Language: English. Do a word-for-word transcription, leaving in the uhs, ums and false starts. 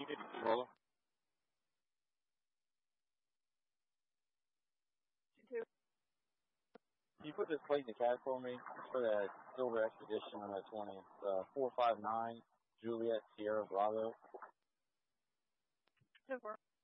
Roller. Can you put this plate in the cab for me? It's for that Silver Expedition on that twenty. Uh, four five nine Juliet Sierra Bravo. Super.